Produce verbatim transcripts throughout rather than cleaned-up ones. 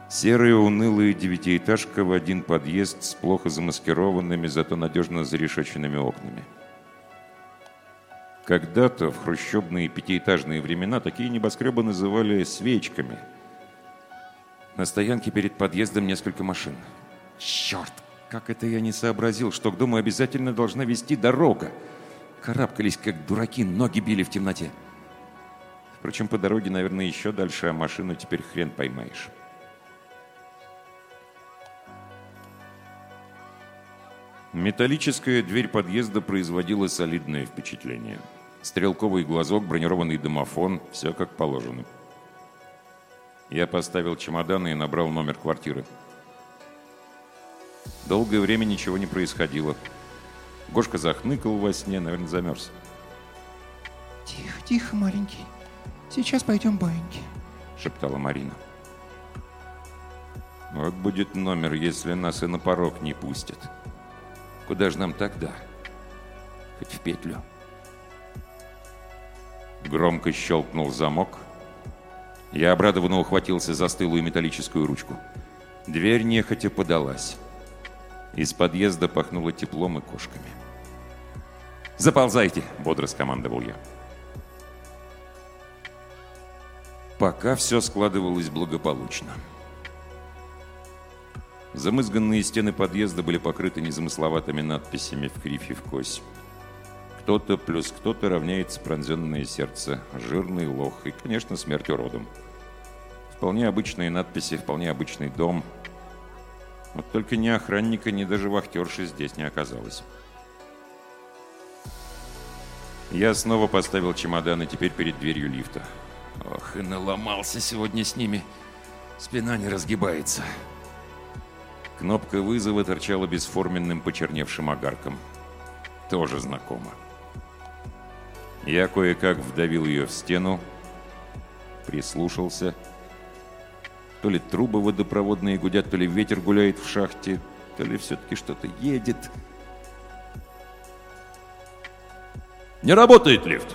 Серая унылая девятиэтажка в один подъезд с плохо замаскированными, зато надежно зарешеченными окнами. Когда-то, в хрущебные пятиэтажные времена, такие небоскребы называли свечками. На стоянке перед подъездом несколько машин. Черт, как это я не сообразил, что к дому обязательно должна вести дорога. Карабкались, как дураки, ноги били в темноте. Впрочем, по дороге, наверное, еще дальше, а машину теперь хрен поймаешь. Металлическая дверь подъезда производила солидное впечатление. Стрелковый глазок, бронированный домофон, все как положено. Я поставил чемоданы и набрал номер квартиры. Долгое время ничего не происходило. Гошка захныкал во сне, наверное, замерз. «Тихо, тихо, маленький. Сейчас пойдем баиньки», — шептала Марина. Вот будет номер, если нас и на порог не пустят. Куда же нам тогда? Хоть в петлю. Громко щелкнул замок. Я обрадованно ухватился за стылую металлическую ручку. Дверь нехотя подалась. Из подъезда пахнуло теплом и кошками. «Заползайте!» — бодро скомандовал я. Пока все складывалось благополучно. Замызганные стены подъезда были покрыты незамысловатыми надписями в кривь и в кось. Кто-то плюс кто-то равняется пронзенное сердце, жирный лох и, конечно, смерть уродом. Вполне обычные надписи, вполне обычный дом. Вот только ни охранника, ни даже вахтерши здесь не оказалось. Я снова поставил чемоданы, теперь перед дверью лифта. Ох, и наломался сегодня с ними. Спина не разгибается. Кнопка вызова торчала бесформенным почерневшим огарком. Тоже знакомо. Я кое-как вдавил ее в стену, прислушался. То ли трубы водопроводные гудят, то ли ветер гуляет в шахте, то ли все-таки что-то едет. «Не работает лифт!»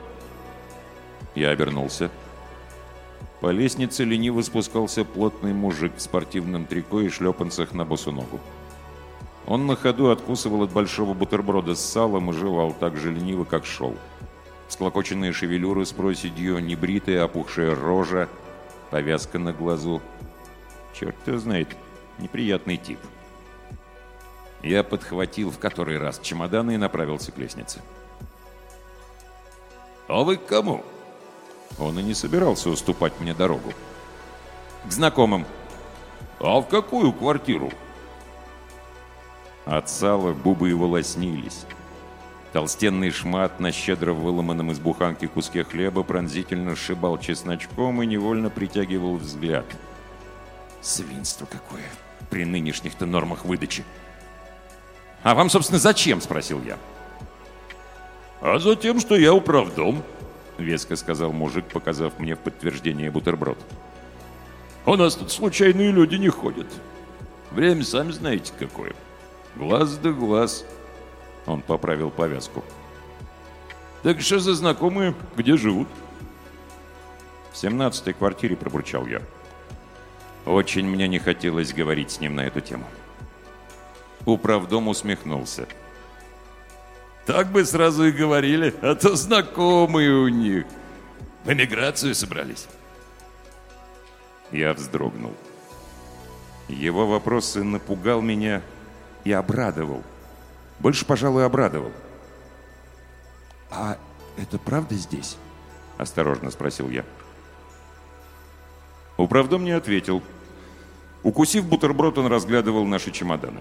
Я обернулся. По лестнице лениво спускался плотный мужик в спортивном трико и шлепанцах на босу ногу. Он на ходу откусывал от большого бутерброда с салом и жевал так же лениво, как шел. Склокоченные шевелюры с проседью, небритая опухшая рожа, повязка на глазу. Черт его знает, неприятный тип. Я подхватил в который раз чемоданы и направился к лестнице. «А вы к кому?» Он и не собирался уступать мне дорогу. «К знакомым». «А в какую квартиру?» От сала губы его лоснились. Толстенный шмат на щедро выломанном из буханки куске хлеба пронзительно сшибал чесночком и невольно притягивал взгляд. Свинство какое при нынешних-то нормах выдачи. «А вам, собственно, зачем?» — спросил я. «А за тем, что я управдом», — веско сказал мужик, показав мне в подтверждение бутерброд. «У нас тут случайные люди не ходят. Время, сами знаете, какое. Глаз да глаз». Он поправил повязку. «Так что за знакомые? Где живут?» «В семнадцатой квартире», — пробурчал я. Очень мне не хотелось говорить с ним на эту тему. Управдом усмехнулся. «Так бы сразу и говорили, а то знакомые у них. В эмиграцию собрались». Я вздрогнул. Его вопрос и напугал меня, и обрадовал. Больше, пожалуй, обрадовал. «А это правда здесь?» — осторожно спросил я. Управдом не ответил. Укусив бутерброд, он разглядывал наши чемоданы.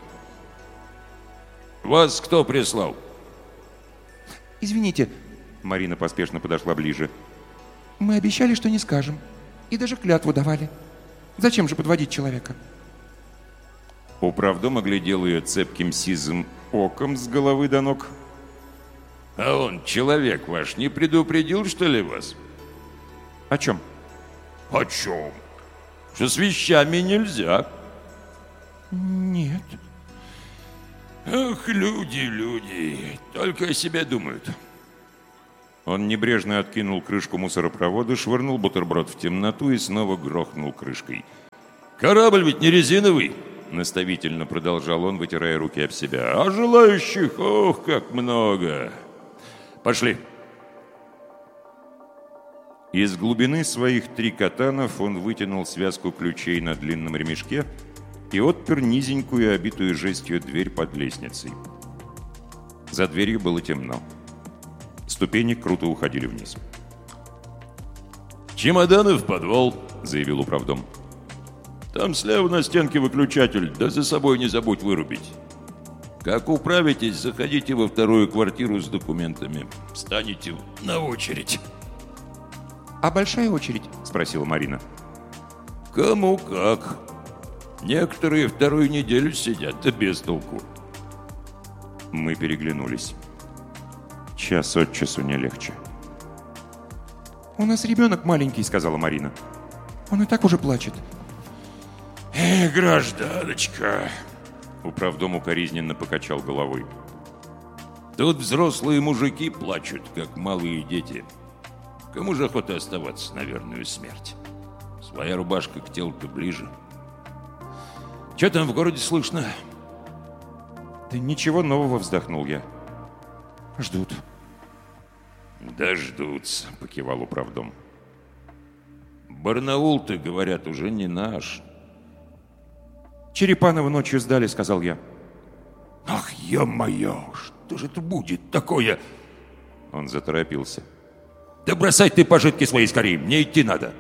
«Вас кто прислал?» «Извините», — Марина поспешно подошла ближе. «Мы обещали, что не скажем. И даже клятву давали. Зачем же подводить человека?» Управдом оглядел ее цепким сизым оком с головы до ног. «А он, человек ваш, не предупредил, что ли, вас?» «О чем?» «О чем? Что с вещами нельзя». «Нет». «Ах, люди, люди, только о себе думают». Он небрежно откинул крышку мусоропровода, швырнул бутерброд в темноту и снова грохнул крышкой. Корабль ведь не резиновый, наставительно продолжал он, вытирая руки об себя. А желающих, ох, как много. Пошли. Из глубины своих трикотанов он вытянул связку ключей на длинном ремешке и отпер низенькую, обитую жестью дверь под лестницей. За дверью было темно. Ступени круто уходили вниз. «Чемоданы в подвал», — заявил управдом. «Там слева на стенке выключатель, да за собой не забудь вырубить. Как управитесь, заходите во вторую квартиру с документами. Встанете на очередь». «А большая очередь?» — спросила Марина. «Кому как. Некоторые вторую неделю сидят, да без толку». Мы переглянулись. Час от часу не легче. «У нас ребенок маленький», — сказала Марина. «Он и так уже плачет». «Эх, гражданочка!» Управдом укоризненно покачал головой. «Тут взрослые мужики плачут, как малые дети. Кому же охота оставаться на верную смерть? Своя рубашка к телу-то ближе. Че там в городе слышно?» «Да ничего нового», — вздохнул я. «Ждут». «Дождутся», — покивал управдом. «Барнаул-то, говорят, уже не наш». «Черепанова ночью сдали», — сказал я. «Ах, ё-моё, что же это будет такое?» Он заторопился. «Да бросай ты пожитки свои скорее, мне идти надо».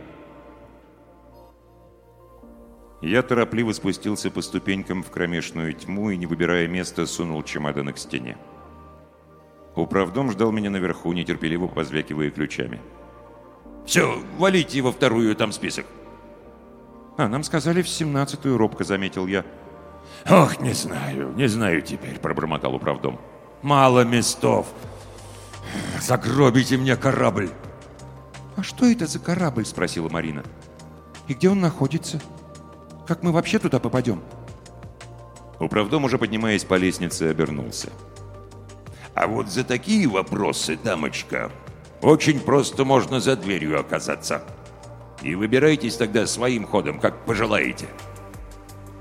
Я торопливо спустился по ступенькам в кромешную тьму и, не выбирая места, сунул чемодан к стене. Управдом ждал меня наверху, нетерпеливо позвякивая ключами. «Все, валите во вторую, там список». «А, нам сказали в семнадцатую», — робко заметил я. «Ох, не знаю, не знаю теперь», — пробормотал управдом. «Мало местов. Загробите мне корабль». «А что это за корабль?» — спросила Марина. «И где он находится? Как мы вообще туда попадем?» Управдом, уже поднимаясь по лестнице, обернулся. «А вот за такие вопросы, дамочка, очень просто можно за дверью оказаться. И выбирайтесь тогда своим ходом, как пожелаете».